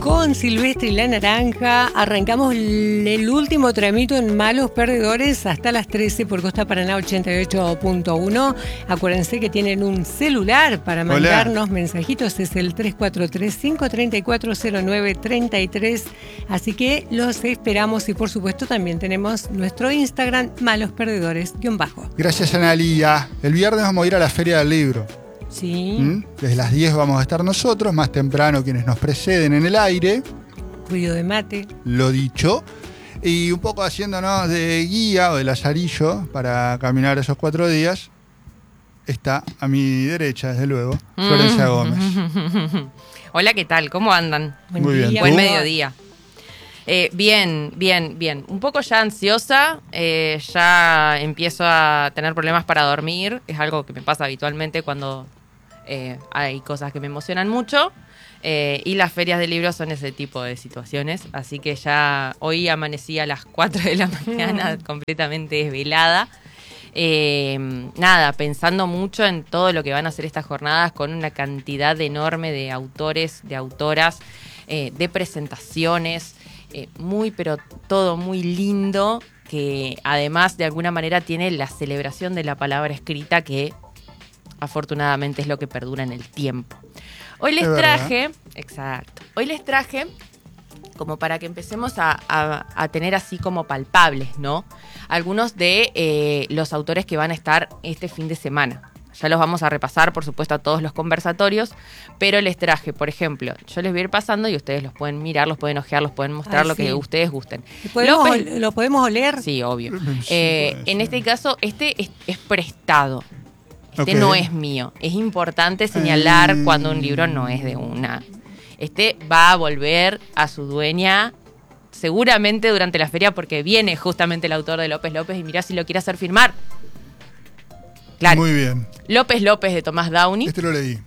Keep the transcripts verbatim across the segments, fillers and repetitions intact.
con Silvestre y la Naranja. Arrancamos el último tramito en Malos Perdedores hasta las trece por Costa Paraná ochenta y ocho punto uno. Acuérdense que tienen un celular para mandarnos Hola. mensajitos. Es el tres cuatro tres, cinco tres cuatro, cero nueve tres tres. Así que los esperamos y por supuesto también tenemos nuestro Instagram Malos Perdedores guión bajo. Gracias, Analía. El viernes vamos a ir a la Feria del Libro. Sí. ¿Mm? Desde las diez vamos a estar nosotros, más temprano quienes nos preceden en el aire. Ruido de mate. Lo dicho. Y un poco haciéndonos de guía o de lazarillo para caminar esos cuatro días. Está a mi derecha, desde luego, mm. Florencia Gómez. Hola, ¿qué tal? ¿Cómo andan? Buen Muy bien. Buen mediodía. Eh, bien, bien, bien. Un poco ya ansiosa, eh, ya empiezo a tener problemas para dormir. Es algo que me pasa habitualmente cuando eh, hay cosas que me emocionan mucho. Eh, y las ferias de libros son ese tipo de situaciones. Así que ya hoy amanecí a las cuatro de la mañana mm. completamente desvelada. Eh, nada, pensando mucho en todo lo que van a hacer estas jornadas con una cantidad enorme de autores, de autoras, eh, de presentaciones. Eh, muy, pero todo muy lindo, que además de alguna manera tiene la celebración de la palabra escrita, que afortunadamente es lo que perdura en el tiempo. Hoy les traje, exacto, hoy les traje como para que empecemos a, a, a tener así como palpables, ¿no? Algunos de eh, los autores que van a estar este fin de semana. Ya los vamos a repasar, por supuesto, a todos los conversatorios, pero les traje, por ejemplo, yo les voy a ir pasando y ustedes los pueden mirar, los pueden ojear, los pueden mostrar, Ay, lo sí. que ustedes gusten. ¿Podemos, López, ¿Lo podemos oler? Sí, obvio. Sí, eh, en este caso, este es, es prestado. Este okay. no es mío. Es importante señalar um... cuando un libro no es de una. Este va a volver a su dueña seguramente durante la feria, porque viene justamente el autor de López López y mirá si lo quiere hacer firmar. Claro. Muy bien. López López de Tomás Downey. Este lo leí.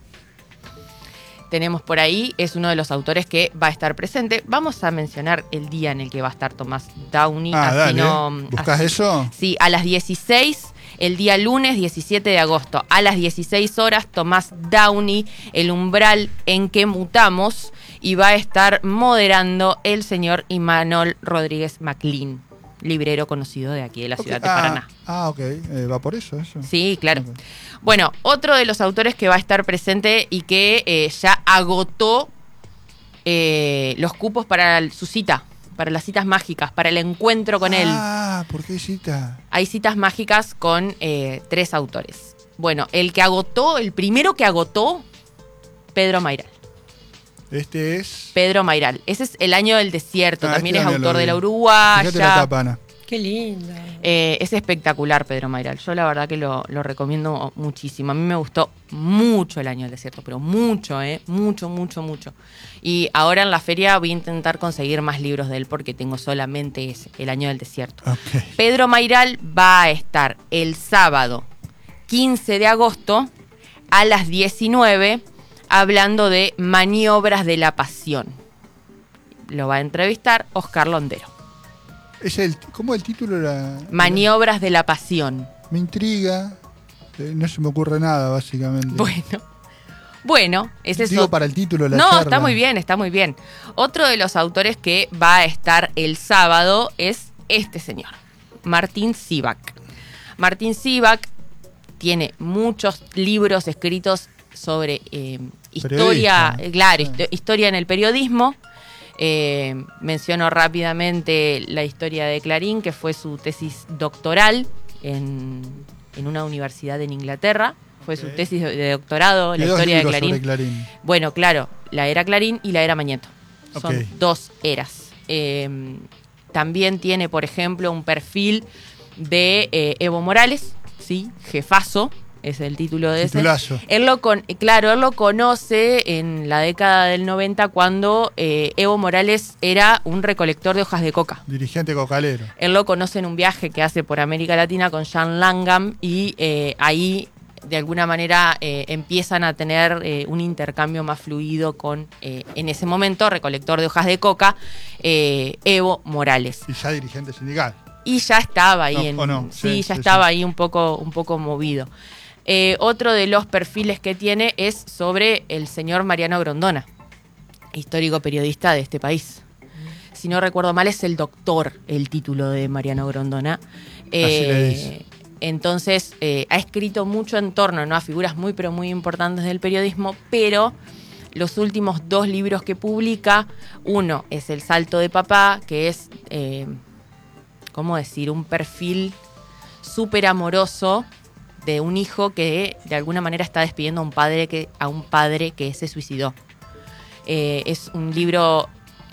Tenemos por ahí, es uno de los autores que va a estar presente. Vamos a mencionar el día en el que va a estar Tomás Downey. Ah, así dale. No, ¿Buscás así, eso? Sí, a las dieciséis, el día lunes diecisiete de agosto, a las dieciséis horas, Tomás Downey, el umbral en que mutamos, y va a estar moderando el señor Imanol Rodríguez Maclín, librero conocido de aquí de la okay. ciudad de ah, Paraná. Ah, ok. Eh, ¿Va por eso, eso? Sí, claro. Okay. Bueno, otro de los autores que va a estar presente y que eh, ya agotó eh, los cupos para su cita, para las citas mágicas, para el encuentro con ah, él. Ah, ¿por qué cita? Hay citas mágicas con eh, tres autores. Bueno, el que agotó, el primero que agotó, Pedro Mayral. Este es... Pedro Mayral. Ese es El Año del Desierto. Ah, También este es autor de La Uruguaya. Fíjate la tapa, Ana. Qué lindo. Eh, es espectacular Pedro Mayral. Yo la verdad que lo, lo recomiendo muchísimo. A mí me gustó mucho El Año del Desierto, pero mucho, ¿eh? Mucho, mucho, mucho. Y ahora en la feria voy a intentar conseguir más libros de él porque tengo solamente ese, El Año del Desierto. Okay. Pedro Mayral va a estar el sábado quince de agosto a las diecinueve hablando de Maniobras de la Pasión. Lo va a entrevistar Oscar Londero. Es el, ¿Cómo el título era? Maniobras de la Pasión. Me intriga. Eh, no se me ocurre nada, básicamente. Bueno. Bueno, es eso. Digo para el título de la No, charla. está muy bien, está muy bien. Otro de los autores que va a estar el sábado es este señor, Martín Sivak. Martín Sivak tiene muchos libros escritos sobre eh, historia, eh, claro, ah. historia en el periodismo. Eh, menciono rápidamente la historia de Clarín, que fue su tesis doctoral en, en una universidad en Inglaterra. Fue okay. su tesis de doctorado, la historia de Clarín. Clarín. Bueno, claro, la era Clarín y la era Mañeto. Son okay. dos eras. Eh, también tiene, por ejemplo, un perfil de eh, Evo Morales, ¿sí? Jefazo. Es el título de Titulazo. ese. Él lo con, claro, él lo conoce en la década del noventa cuando eh, Evo Morales era un recolector de hojas de coca. Dirigente cocalero. Él lo conoce en un viaje que hace por América Latina con Jean Langham y eh, ahí de alguna manera eh, empiezan a tener eh, un intercambio más fluido con, eh, en ese momento, recolector de hojas de coca, eh, Evo Morales. Y ya dirigente sindical. Y ya estaba ahí. No, en, ¿o no? Sí, sí ya sí, estaba sí. ahí un poco, un poco movido. Eh, otro de los perfiles que tiene es sobre el señor Mariano Grondona, histórico periodista de este país. Si no recuerdo mal, es El Doctor, el título de Mariano Grondona. Eh, Así le dice. Entonces, eh, ha escrito mucho en torno, ¿no?, a figuras muy, pero muy importantes del periodismo, pero los últimos dos libros que publica, uno es El Salto de Papá, que es, eh, ¿cómo decir?, un perfil súper amoroso de un hijo que de alguna manera está despidiendo a un padre que, a un padre que se suicidó. Eh, es un libro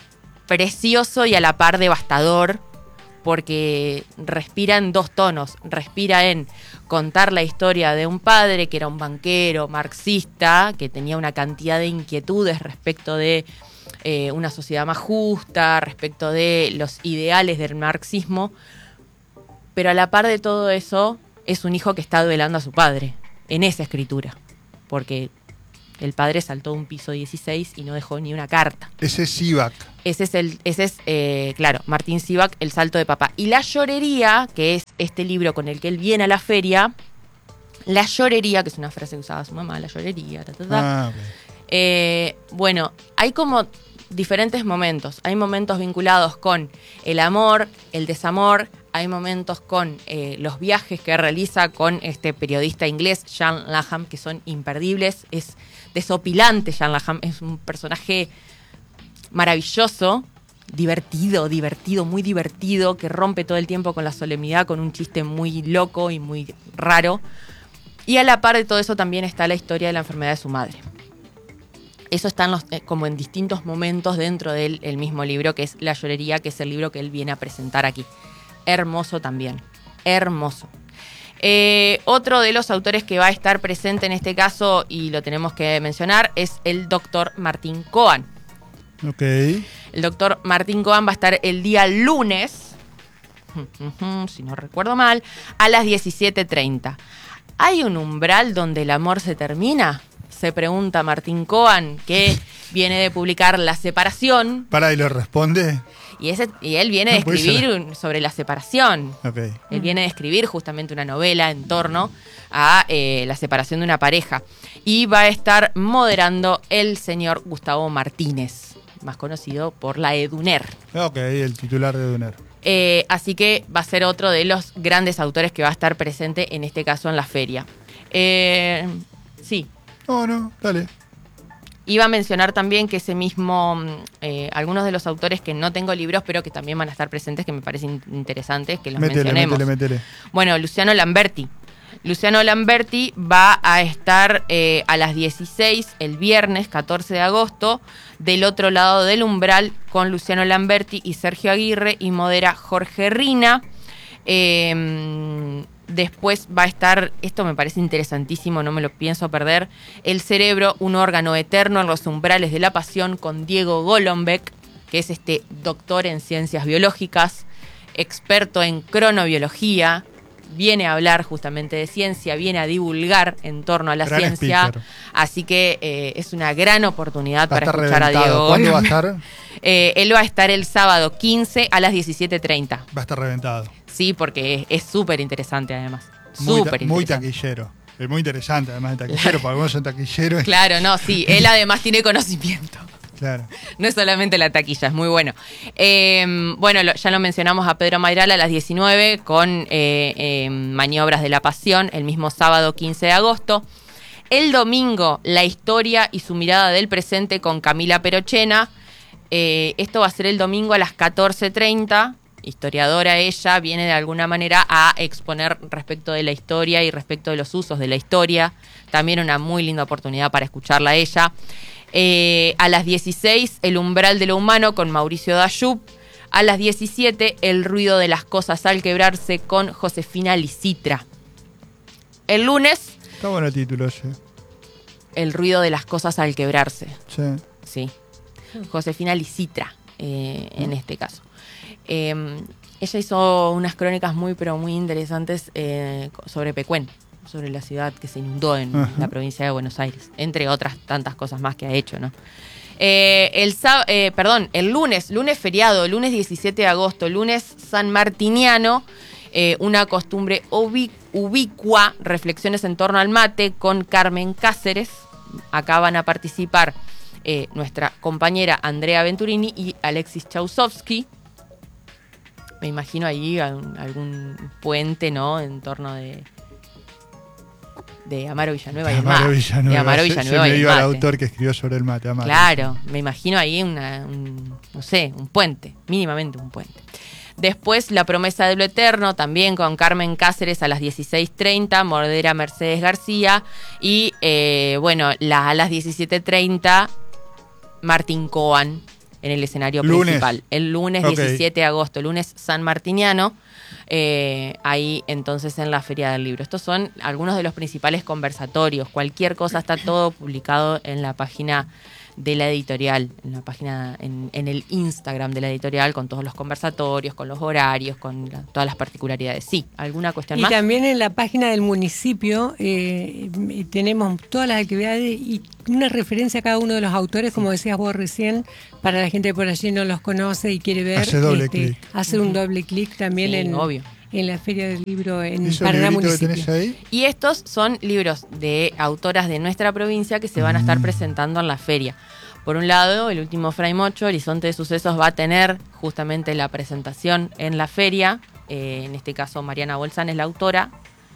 precioso y a la par devastador, porque respira en dos tonos. Respira en contar la historia de un padre que era un banquero marxista, que tenía una cantidad de inquietudes respecto de eh, una sociedad más justa, respecto de los ideales del marxismo, pero a la par de todo eso es un hijo que está duelando a su padre en esa escritura, porque el padre saltó de un piso dieciséis y no dejó ni una carta. Ese es Sivak. Ese es, el, ese es eh, claro, Martín Sivak, El Salto de Papá. Y La Llorería, que es este libro con el que él viene a la feria, La Llorería, que es una frase que usaba su mamá, la llorería, ta, ta, ta. Ah, okay. Eh, bueno, hay como diferentes momentos. Hay momentos vinculados con el amor, el desamor. Hay momentos con eh, los viajes que realiza con este periodista inglés, Jan Laham, que son imperdibles. Es desopilante Jan Laham, es un personaje maravilloso, divertido, divertido, muy divertido, que rompe todo el tiempo con la solemnidad, con un chiste muy loco y muy raro. Y a la par de todo eso también está la historia de la enfermedad de su madre. Eso está en los, eh, como en distintos momentos dentro del el mismo libro, que es La Llorería, que es el libro que él viene a presentar aquí. Hermoso también, hermoso. Eh, otro de los autores que va a estar presente en este caso, y lo tenemos que mencionar, es el doctor Martín Coan. Ok. El doctor Martín Coan va a estar el día lunes, si no recuerdo mal, a las diecisiete treinta. ¿Hay un umbral donde el amor se termina?, se pregunta Martín Coan, que viene de publicar La Separación. Para, y lo responde. Y, ese, y él viene de escribir un, sobre la separación. Okay. Él viene de escribir justamente una novela en torno a eh, la separación de una pareja. Y va a estar moderando el señor Gustavo Martínez, más conocido por la Eduner. Ok, el titular de Eduner. Eh, así que va a ser otro de los grandes autores que va a estar presente, en este caso en la feria. Eh, sí. No, no, dale. Iba a mencionar también que ese mismo, eh, algunos de los autores que no tengo libros, pero que también van a estar presentes, que me parecen interesantes que los métele, mencionemos. Métele, métele. Bueno, Luciano Lamberti. Luciano Lamberti va a estar eh, a las dieciséis, el viernes catorce de agosto, del otro lado del umbral, con Luciano Lamberti y Sergio Aguirre, y modera Jorge Rina. Eh, Después va a estar, esto me parece interesantísimo, no me lo pienso perder, El cerebro, un órgano eterno en los umbrales de la pasión, con Diego Golombek, que es este doctor en ciencias biológicas, experto en cronobiología, viene a hablar justamente de ciencia, viene a divulgar en torno a la gran ciencia, speaker. Así que eh, es una gran oportunidad va para a estar escuchar reventado. a Diego ¿Cuándo Golombek. va a estar? Eh, él va a estar el sábado quince a las diecisiete treinta. Va a estar reventado. Sí, porque es súper interesante además. Muy, Súper ta- muy interesante. taquillero. Es muy interesante además de taquillero, porque algunos son taquilleros. Claro, no, sí, él además tiene conocimiento. Claro. No es solamente la taquilla, es muy bueno. Eh, bueno, lo, ya lo mencionamos a Pedro Mayral a las diecinueve con eh, eh, Maniobras de la Pasión, el mismo sábado quince de agosto. El domingo, La historia y su mirada del presente con Camila Perochena. Eh, esto va a ser el domingo a las catorce treinta. Historiadora ella, viene de alguna manera a exponer respecto de la historia y respecto de los usos de la historia. También una muy linda oportunidad para escucharla a ella. Eh, a las dieciséis, El umbral de lo humano con Mauricio Dayub. A las diecisiete, El ruido de las cosas al quebrarse con Josefina Licitra. El lunes, Está bueno el título ese. El ruido de las cosas al quebrarse. Sí. Sí. Josefina Licitra, eh, en este caso. Eh, ella hizo unas crónicas muy, pero muy interesantes eh, sobre Pecuén, sobre la ciudad que se inundó en Ajá. la provincia de Buenos Aires, entre otras tantas cosas más que ha hecho, ¿no? Eh, el sá- eh, perdón, el lunes, lunes feriado, lunes diecisiete de agosto, lunes sanmartiniano, eh, una costumbre ubi- ubicua, reflexiones en torno al mate con Carmen Cáceres. Acá van a participar eh, nuestra compañera Andrea Venturini y Alexis Chausovsky. Me imagino ahí algún, algún puente, ¿no? En torno de, de Amaro Villanueva de y el Amaro mate. Villanueva. De Amaro Se- Villanueva se y me el iba mate. el autor que escribió sobre el mate, Amaro. Claro, me imagino ahí una, un, no sé, un puente, mínimamente un puente. Después La promesa de lo eterno, también con Carmen Cáceres a las dieciséis treinta, Mordera Mercedes García y, eh, bueno, la, a las diecisiete treinta, Martín Coan en el escenario Lunes. principal. El lunes Ok. diecisiete de agosto, lunes San Martiniano, eh, ahí entonces en la Feria del Libro. Estos son algunos de los principales conversatorios. Cualquier cosa está todo publicado en la página de la editorial, en la página, en, en el Instagram de la editorial, con todos los conversatorios, con los horarios, con la- todas las particularidades. Sí, ¿alguna cuestión Y más? también en la página del municipio eh, tenemos todas las actividades y una referencia a cada uno de los autores, como decías vos recién, para la gente que por allí no los conoce y quiere ver. Hace doble clic. Hacer un doble clic también Sí, en, obvio. en la Feria del Libro en ¿Esos Paraná libritos que Municipio. tenés ahí? Y estos son libros de autoras de nuestra provincia que se van a estar Mm. presentando en la feria. Por un lado, el último Fray Mocho, Horizonte de Sucesos, va a tener justamente la presentación en la feria. Eh, en este caso, Mariana Bolzán es la autora.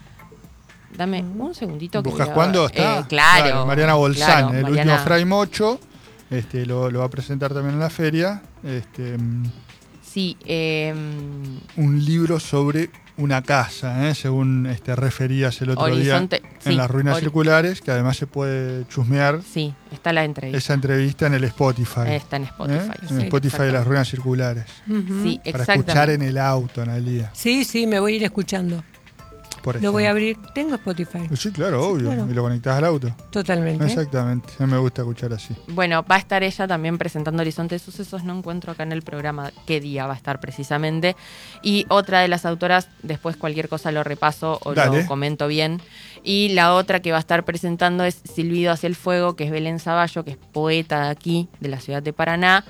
Dame un segundito. que ¿Buscas voy a- cuándo está? Eh, claro. Mariana Bolzán, claro, el Mariana- último Fray Mocho, este, lo, lo va a presentar también en la feria. Este, mm, Sí, eh, un libro sobre una casa, ¿eh? según este, referías el otro Horizonte, día sí, en las ruinas Hori- circulares, que además se puede chusmear sí, está la entrevista. esa entrevista en el Spotify. Está en Spotify. ¿eh? En sí, el Spotify de las ruinas circulares. Ujú. Sí, Para exactamente. escuchar en el auto, Analía. Sí, sí, me voy a ir escuchando. Por Lo voy a ejemplo. abrir. Tengo Spotify. Sí, claro, obvio. claro. Y lo conectás al auto. Totalmente. Exactamente. A mí me gusta escuchar así. Bueno, va a estar ella también presentando Horizonte de Sucesos, no encuentro acá en el programa qué día va a estar precisamente. Y otra de las autoras, después cualquier cosa lo repaso o Dale. lo comento bien. Y la otra que va a estar presentando es Silbido hacia el fuego, que es Belén Zavallo, que es poeta de aquí, de la ciudad de Paraná.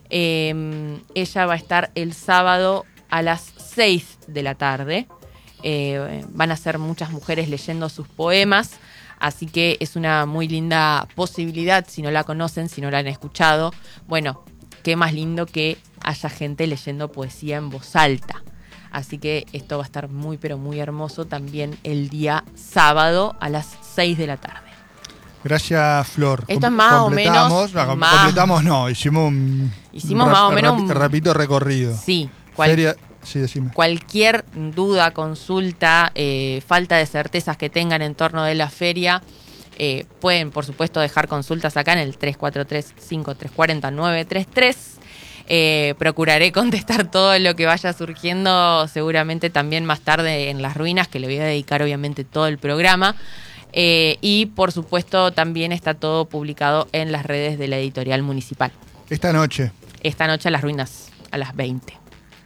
Eh, ella va a estar el sábado a las seis de la tarde. Eh, van a ser muchas mujeres leyendo sus poemas, así que es una muy linda posibilidad, si no la conocen, si no la han escuchado. Bueno, qué más lindo que haya gente leyendo poesía en voz alta. Así que esto va a estar muy, pero muy hermoso también el día sábado a las seis de la tarde. Gracias, Flor. Esto es Com- más o completamos- menos no, com- más- completamos no, hicimos un... Hicimos un más o rap- menos rapi- un- rapidito recorrido. Sí, cual- Feria... Sí, decime. cualquier duda, consulta, eh, falta de certezas que tengan en torno de la feria, eh, pueden, por supuesto, dejar consultas acá en el tres cuatro tres, cinco tres cuatro cero, nueve tres tres. Eh, procuraré contestar todo lo que vaya surgiendo, seguramente también más tarde en Las Ruinas, que le voy a dedicar obviamente todo el programa. Eh, y, por supuesto, también está todo publicado en las redes de la editorial municipal. Esta noche. Esta noche a Las Ruinas, a las veinte.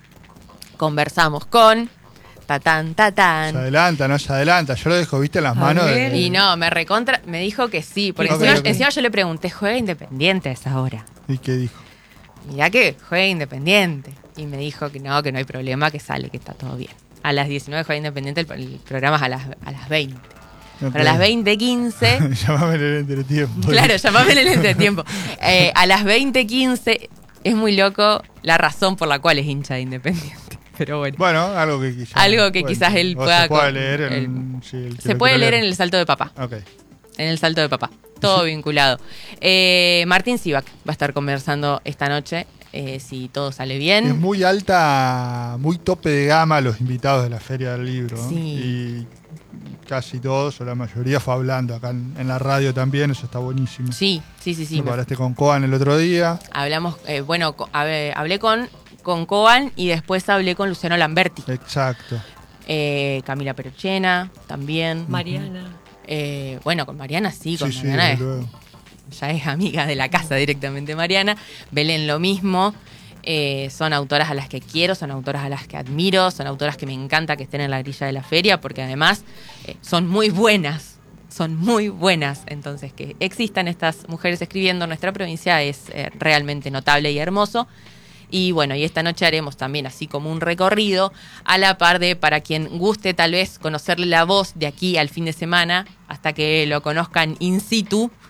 Conversamos con tatán, Se tatán. adelanta, no se adelanta. Yo lo dejo, viste, en las A manos ver. de... Y no, me recontra, me dijo que sí, porque Ok, encima, ok. encima yo le pregunté, ¿juega Independiente a esa hora? ¿Y qué dijo? Mirá que juega Independiente. Y me dijo que no, que no hay problema, que sale, que está todo bien. A las diecinueve juega Independiente, el, el programa es a las, a las veinte. Ok. Para las veinte quince... Llamame en el entretiempo. Claro, llamame en el entretiempo. Eh, a las veinte quince es muy loco la razón por la cual es hincha de Independiente. Pero bueno. Bueno, algo que quizás... Algo que quizás él o pueda Se puede con- leer en... el- sí, el que Se lo puede quiera leer en el Salto de Papá. Ok. En el Salto de Papá. Todo vinculado. Eh, Martín Sivak va a estar conversando esta noche, eh, si todo sale bien. Es muy alta, muy tope de gama los invitados de la Feria del Libro. ¿no? Sí. Y casi todos, o la mayoría, fue hablando acá en, en la radio también, eso está buenísimo. Sí, sí, sí, sí. Me hablaste con Coan el otro día. Hablamos, eh, bueno, co- a ver, hablé con, con Coan y después hablé con Luciano Lamberti. Exacto. Eh, Camila Perochena también. Mariana. Eh, bueno, con Mariana sí, con Sí, sí, Mariana desde es- luego. ya es amiga de la casa directamente Mariana. Belén lo mismo. Eh, son autoras a las que quiero, son autoras a las que admiro, son autoras que me encanta que estén en la grilla de la feria porque además eh, son muy buenas, son muy buenas. Entonces que existan estas mujeres escribiendo en nuestra provincia es eh, realmente notable y hermoso. Y bueno, y esta noche haremos también así como un recorrido a la par de, para quien guste tal vez conocerle la voz de aquí al fin de semana, hasta que lo conozcan in situ,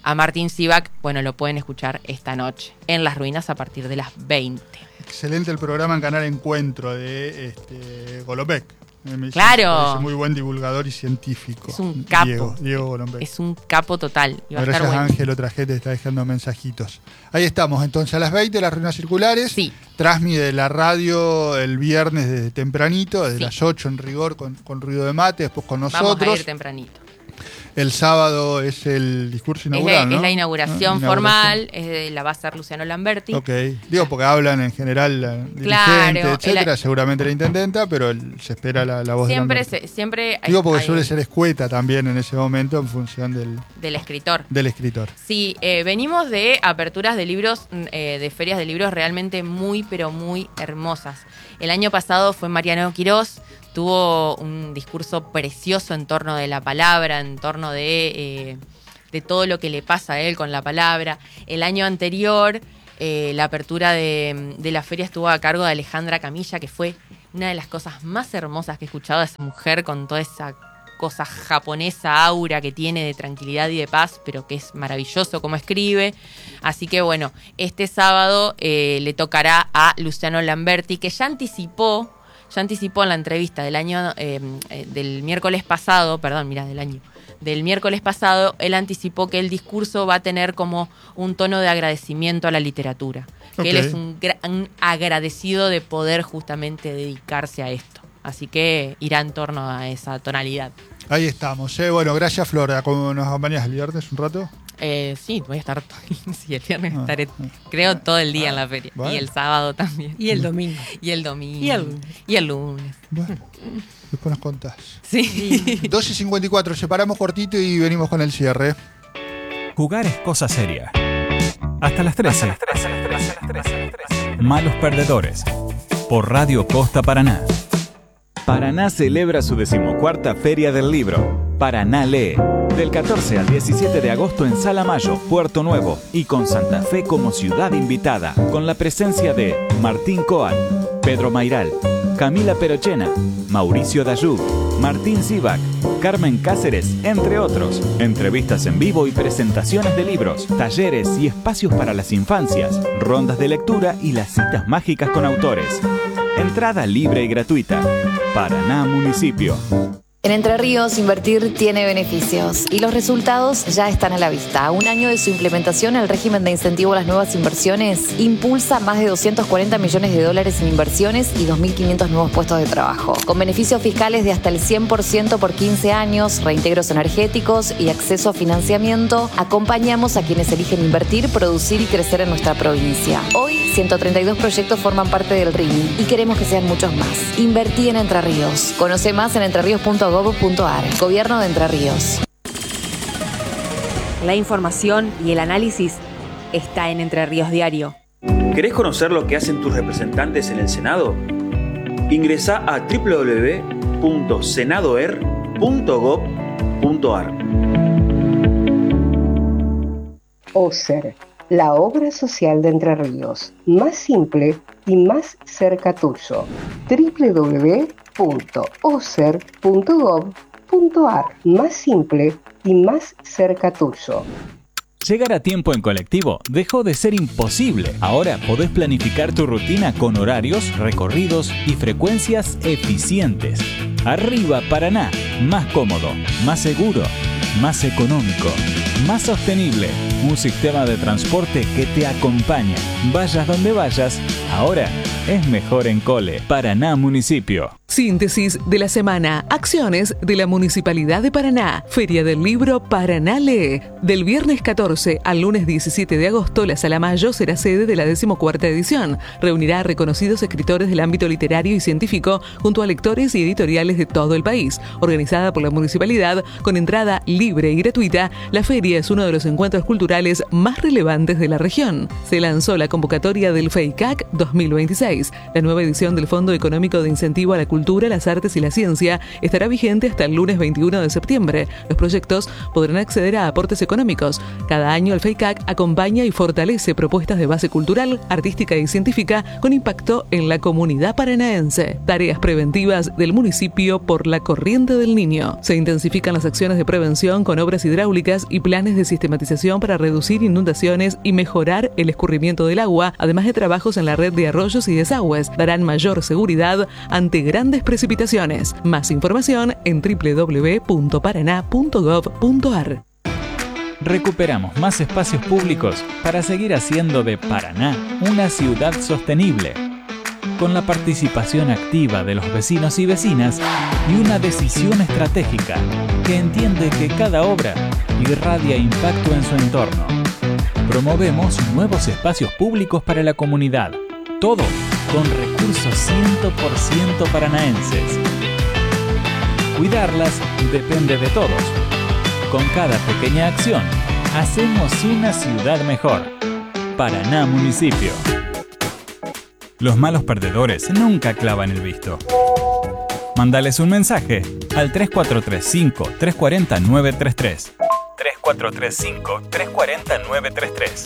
a Martín Sivak, bueno, lo pueden escuchar esta noche en Las Ruinas a partir de las veinte. Excelente el programa en Canal Encuentro de este, Golombek. Me Claro. Es muy buen divulgador y científico. Es un capo. Diego, Diego Golombek. Es un capo total. Y va a Gracias, estar bueno. Ángel, otra gente está dejando mensajitos. Ahí estamos, entonces, a las veinte, las Ruinas Circulares. Sí. Transmi de la radio el viernes desde tempranito, desde Sí. las ocho en rigor con, con ruido de mate, después con Vamos a nosotros. ir tempranito. El sábado es el discurso Es inaugural, la, ¿no? es la inauguración Ah, formal, es de- la va a hacer Luciano Lamberti. Ok, digo porque hablan en general la Claro, dirigente, etcétera, el- seguramente la intendenta, pero el- se espera la, la voz de Siempre, Lamberti. se, siempre hay- Digo porque hay- suele ser escueta también en ese momento en función del, del escritor. del escritor. Sí, eh, venimos de aperturas de libros, mm, eh, de ferias de libros realmente muy, pero muy hermosas. El año pasado fue Mariano Quirós, tuvo un discurso precioso en torno de la palabra, en torno de, eh, de todo lo que le pasa a él con la palabra. El año anterior, eh, la apertura de, de la feria estuvo a cargo de Alejandra Camilla, que fue una de las cosas más hermosas que he escuchado, esa mujer con toda esa cosa japonesa, aura que tiene de tranquilidad y de paz, pero que es maravilloso como escribe. Así que bueno, este sábado eh, le tocará a Luciano Lamberti, que ya anticipó, ya anticipó en la entrevista del año, eh, eh, del miércoles pasado, perdón, mira, del año, del miércoles pasado, él anticipó que el discurso va a tener como un tono de agradecimiento a la literatura, que Ok. él es un gran agradecido de poder justamente dedicarse a esto. Así que irá en torno a esa tonalidad. Ahí estamos. Eh. Bueno, gracias, Flora. ¿Cómo nos acompañas el viernes un rato? Eh, sí, voy a estar todo el, sí, el viernes Ah, estaré, ah. creo, todo el día en la feria. Bueno. Y el sábado también. Y el domingo. Y el domingo. Y el lunes. Y el lunes. Bueno, después nos contás. Sí. doce y cincuenta y cuatro, separamos cortito y venimos con el cierre. Jugar es cosa seria. Hasta las trece. Malos perdedores. Por Radio Costa Paraná. Paraná celebra su decimocuarta Feria del Libro. Paraná lee. Del catorce al diecisiete de agosto en Salamayo, Puerto Nuevo, y con Santa Fe como ciudad invitada, con la presencia de Martín Coan, Pedro Mairal, Camila Perochena, Mauricio Dayú, Martín Sivak, Carmen Cáceres, entre otros. Entrevistas en vivo y presentaciones de libros, talleres y espacios para las infancias, rondas de lectura y las citas mágicas con autores. Entrada libre y gratuita. Paraná Municipio. En Entre Ríos, invertir tiene beneficios y los resultados ya están a la vista. A un año de su implementación, el régimen de incentivo a las nuevas inversiones impulsa más de doscientos cuarenta millones de dólares en inversiones y dos mil quinientos nuevos puestos de trabajo. Con beneficios fiscales de hasta el cien por ciento por quince años, reintegros energéticos y acceso a financiamiento, acompañamos a quienes eligen invertir, producir y crecer en nuestra provincia. Hoy, ciento treinta y dos proyectos forman parte del R I M I y queremos que sean muchos más. Invertí en Entre Ríos. Conoce más en entreríos punto gov punto ar. Gobierno de Entre Ríos. La información y el análisis está en Entre Ríos Diario. ¿Querés conocer lo que hacen tus representantes en el Senado? Ingresá a doble u doble u doble u punto senadoer punto gov punto ar. OSER, la obra social de Entre Ríos, más simple y más cerca tuyo. doble u doble u doble u punto oser punto gov punto ar, más simple y más cerca tuyo. Llegar a tiempo en colectivo dejó de ser imposible. Ahora podés planificar tu rutina con horarios, recorridos y frecuencias eficientes. Arriba Paraná, más cómodo, más seguro, más económico, más sostenible. Un sistema de transporte que te acompaña. Vayas donde vayas, ahora es mejor en Cole. Paraná Municipio. Síntesis de la semana. Acciones de la Municipalidad de Paraná. Feria del Libro Paraná Lee. Del viernes catorce al lunes diecisiete de agosto, la Sala Mayo será sede de la decimocuarta edición. Reunirá a reconocidos escritores del ámbito literario y científico junto a lectores y editoriales de todo el país. Organizada por la Municipalidad con entrada libre y gratuita, la feria es uno de los encuentros culturales más relevantes de la región. Se lanzó la convocatoria del FEICAC dos mil veintiséis, la nueva edición del Fondo Económico de Incentivo a la Cultura Cultura, las Artes y la Ciencia estará vigente hasta el lunes veintiuno de septiembre. Los proyectos podrán acceder a aportes económicos. Cada año el FEICAC acompaña y fortalece propuestas de base cultural, artística y científica con impacto en la comunidad paranaense. Tareas preventivas del municipio por la corriente del Niño. Se intensifican las acciones de prevención con obras hidráulicas y planes de sistematización para reducir inundaciones y mejorar el escurrimiento del agua, además de trabajos en la red de arroyos y desagües. Darán mayor seguridad ante grandes precipitaciones. Más información en doble u doble u doble u punto paraná punto gov punto ar. Recuperamos más espacios públicos para seguir haciendo de Paraná una ciudad sostenible, con la participación activa de los vecinos y vecinas y una decisión estratégica que entiende que cada obra irradia impacto en su entorno. Promovemos nuevos espacios públicos para la comunidad, todo con recursos cien por ciento paranaenses. Cuidarlas depende de todos. Con cada pequeña acción, hacemos una ciudad mejor. Paraná Municipio. Los malos perdedores nunca clavan el visto. Mándales un mensaje al tres cuatro tres cinco, tres cuatro cero, nueve tres tres. tres cuatro tres cinco, tres cuatro cero, nueve tres tres.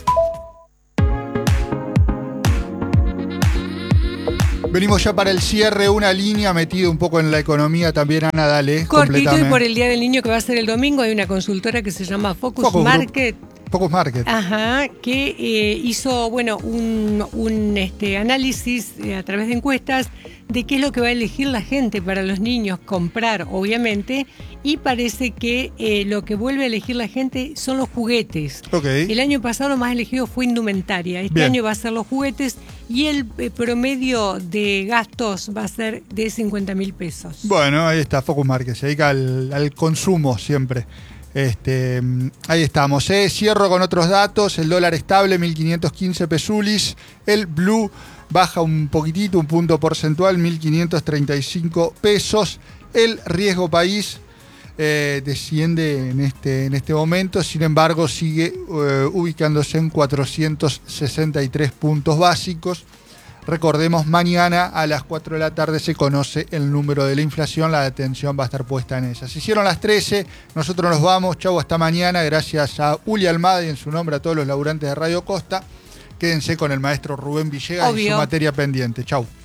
Venimos ya para el cierre, una línea metida un poco en la economía también, Ana, dale. Cortito, y por el Día del Niño que va a ser el domingo, hay una consultora que se llama Focus, Focus Market. Group. Focus Market. Ajá, que eh, hizo, bueno, un, un este, análisis eh, a través de encuestas de qué es lo que va a elegir la gente para los niños comprar, obviamente, y parece que eh, lo que vuelve a elegir la gente son los juguetes. Okay. El año pasado lo más elegido fue indumentaria, este Bien. año va a ser los juguetes y el eh, promedio de gastos va a ser de cincuenta mil pesos. Bueno, ahí está, Focus Market, se dedica al, al consumo siempre. Este, ahí estamos, ¿eh? Cierro con otros datos. El dólar estable, mil quinientos quince pesulis. El blue baja un poquitito, un punto porcentual, mil quinientos treinta y cinco pesos. El riesgo país eh, desciende en este, en este momento, sin embargo sigue eh, ubicándose en cuatrocientos sesenta y tres puntos básicos. Recordemos, mañana a las cuatro de la tarde se conoce el número de la inflación, la atención va a estar puesta en esa. Se hicieron las trece, nosotros nos vamos, chau, hasta mañana, gracias a Uli Almada y en su nombre a todos los laburantes de Radio Costa. Quédense con el maestro Rubén Villegas. Obvio. Y su materia pendiente. Chau.